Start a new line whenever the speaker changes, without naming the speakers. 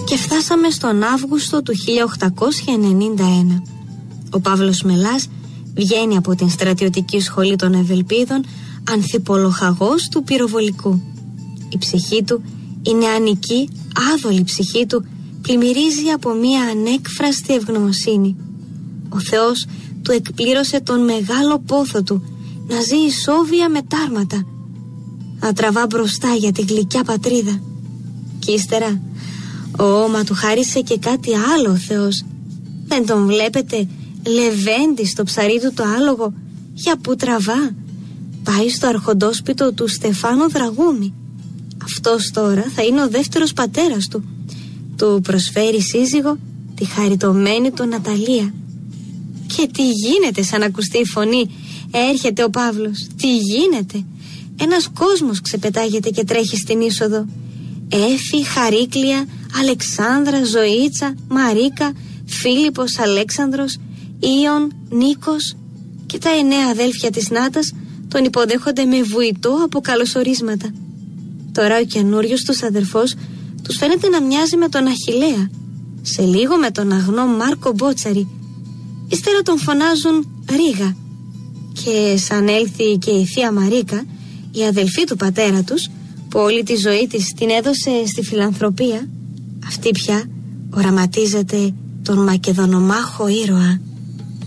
Και φτάσαμε στον Αύγουστο του 1891. Ο Παύλος Μελάς βγαίνει από την στρατιωτική σχολή των Ευελπίδων ανθιπολοχαγός του πυροβολικού. Η ψυχή του, η νεανική, άδολη ψυχή του, πλημμυρίζει από μία ανέκφραστη ευγνωμοσύνη. Ο Θεός του εκπλήρωσε τον μεγάλο πόθο του να ζει ισόβια με τάρματα, να τραβά μπροστά για τη γλυκιά πατρίδα. Κι ύστερα, μα του χάρισε και κάτι άλλο ο Θεός. Δεν τον βλέπετε λεβέντη στο ψαρί του το άλογο? Για που τραβά? Πάει στο αρχοντόσπιτο του Στεφάνου Δραγούμη. Αυτός τώρα θα είναι ο δεύτερος πατέρας του. Του προσφέρει σύζυγο τη χαριτωμένη του Ναταλία. Και τι γίνεται σαν ακουστεί η φωνή? Έρχεται ο Παύλος. Τι γίνεται? Ένας κόσμος ξεπετάγεται και τρέχει στην είσοδο. Έφη, Χαρίκλια, Αλεξάνδρα, Ζωήτσα, Μαρίκα, Φίλιππος, Αλέξανδρος, Ιων, Νίκος και τα 9 αδέλφια της Νάτας τον υποδέχονται με βουητό από καλωσορίσματα. Τώρα ο καινούριος τους αδερφός τους φαίνεται να μοιάζει με τον Αχιλλέα, σε λίγο με τον αγνό Μάρκο Μπότσαρη. Ύστερα τον φωνάζουν Ρίγα. Και σαν έλθει και η θεία Μαρίκα, η αδελφή του πατέρα τους, που όλη τη ζωή της την έδωσε στη φιλανθρωπία, αυτή πια οραματίζεται τον μακεδονομάχο ήρωα.